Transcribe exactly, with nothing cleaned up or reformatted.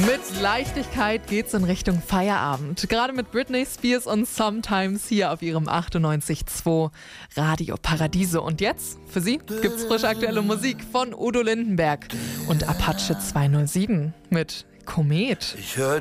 Mit Leichtigkeit geht's in Richtung Feierabend. Gerade mit Britney Spears und Sometimes hier auf ihrem achtundneunzig Komma zwei Radio Paradiso. Und jetzt, für Sie, gibt's frisch aktuelle Musik von Udo Lindenberg und Apache zweihundertsieben mit Komet. Ich hör